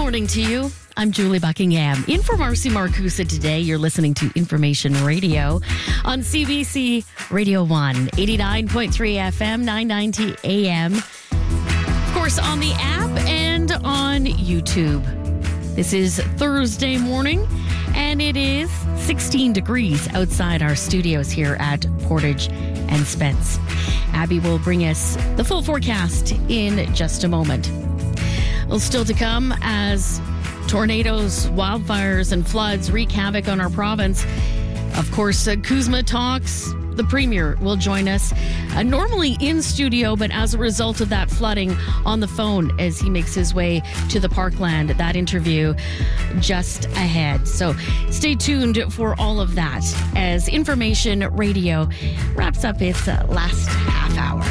morning to you. I'm Julie Buckingham. In for Marcy Marcusa today. You're listening to Information Radio on CBC Radio 1, 89.3 FM, 990 AM. Of course, on the app and on YouTube. This is Thursday morning, and it is 16 degrees outside our studios here at Portage and Spence. Abby will bring us the full forecast in just a moment. Well, still to come as tornadoes, wildfires, and floods wreak havoc on our province. Of course, CUSMA talks. The Premier will join us normally in studio, but as a result of that flooding, on the phone as he makes his way to the Parkland. That interview just ahead. So stay tuned for all of that as Information Radio wraps up its last half hour.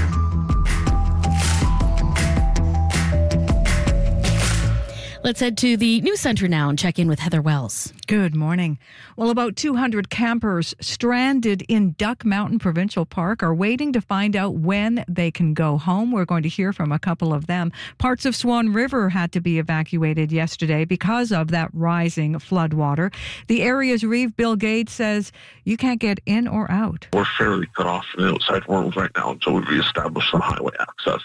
Let's head to the news center now and check in with Heather Wells. Good morning. Well, about 200 campers stranded in Duck Mountain Provincial Park are waiting to find out when they can go home. We're going to hear from a couple of them. Parts of Swan River had to be evacuated yesterday because of that rising floodwater. The area's Reeve Bill Gates says you can't get in or out. We're fairly cut off from the outside world right now until we reestablish some highway access.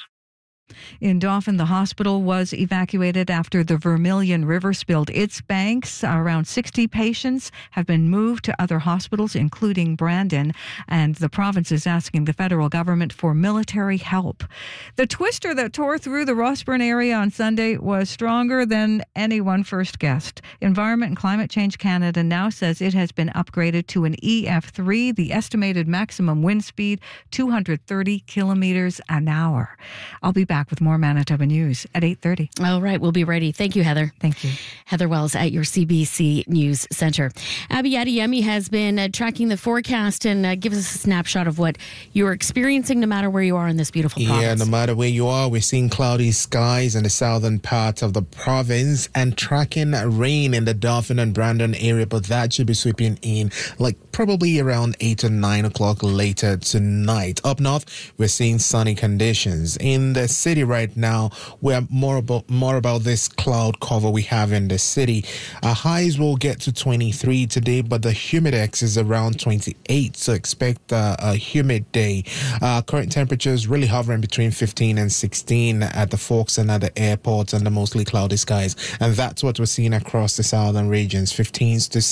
In Dauphin, the hospital was evacuated after the Vermilion River spilled its banks. Around 60 patients have been moved to other hospitals, including Brandon, and the province is asking the federal government for military help. The twister that tore through the Rossburn area on Sunday was stronger than anyone first guessed. Environment and Climate Change Canada now says it has been upgraded to an EF3, the estimated maximum wind speed, 230 kilometers an hour. I'll be back with more Manitoba News at 8:30. All right, we'll be ready. Thank you, Heather. Thank you. Heather Wells at your CBC News Centre. Abby Adeyemi has been tracking the forecast and gives us a snapshot of what you're experiencing no matter where you are in this beautiful province. Yeah, no matter where you are, we're seeing cloudy skies in the southern part of the province and tracking rain in the Dauphin and Brandon area, but that should be sweeping in like probably around 8 or 9 o'clock later tonight. Up north, we're seeing sunny conditions. In the city right now, we're more about this cloud cover we have in the city. Our highs will get to 23 today, but the humidex is around 28, so expect a humid day. Current temperatures really hovering between 15 and 16 at the Forks and at the airport and the mostly cloudy skies, and that's what we're seeing across the southern regions, 15s to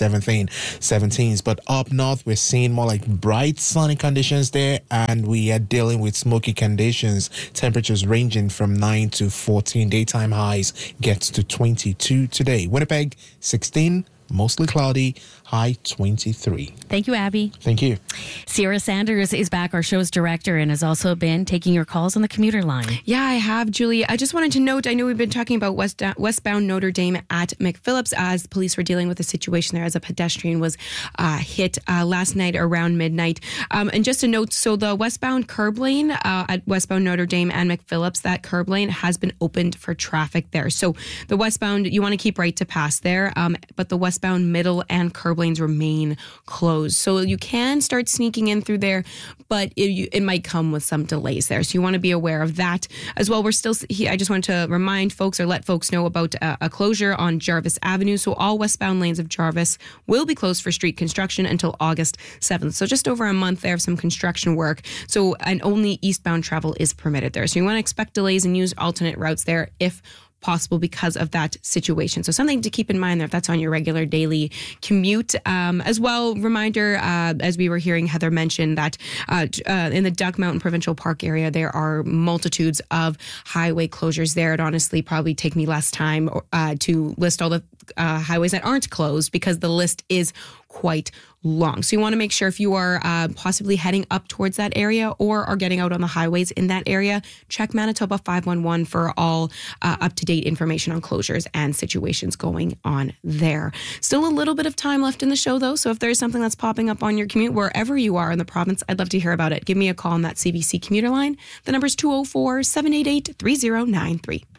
17s. But up north, we're seeing more like bright sunny conditions there, and we are dealing with smoky conditions. Temperatures ranging from 9 to 14. Daytime highs gets to 22 today. Winnipeg, 16, mostly cloudy, high 23. Thank you, Abby. Thank you. Sierra Sanders is back, our show's director, and has also been taking your calls on the commuter line. Yeah, I have, Julie. I just wanted to note, I know we've been talking about westbound Notre Dame at McPhillips as police were dealing with a situation there as a pedestrian was hit last night around midnight. And just a note, so the westbound curb lane at westbound Notre Dame and McPhillips, that curb lane has been opened for traffic there. So the westbound, you want to keep right to pass there, but the westbound middle and curb lanes remain closed. So you can start sneaking in through there, but it might come with some delays there. So you want to be aware of that as well. We're still I just want to remind folks or let folks know about a closure on Jarvis Avenue. So all westbound lanes of Jarvis will be closed for street construction until August 7th. So just over a month there of some construction work. So, and only eastbound travel is permitted there. So you want to expect delays and use alternate routes there if possible because of that situation. So something to keep in mind there if that's on your regular daily commute. As well, reminder, as we were hearing Heather mention that in the Duck Mountain Provincial Park area, there are multitudes of highway closures there. It honestly probably take me less time to list all the highways that aren't closed because the list is quite long. So you want to make sure if you are possibly heading up towards that area or are getting out on the highways in that area, check Manitoba 511 for all up-to-date information on closures and situations going on there. Still a little bit of time left in the show, though, so if there's something that's popping up on your commute wherever you are in the province, I'd love to hear about it. Give me a call on that CBC commuter line. The number's 204-788-3093.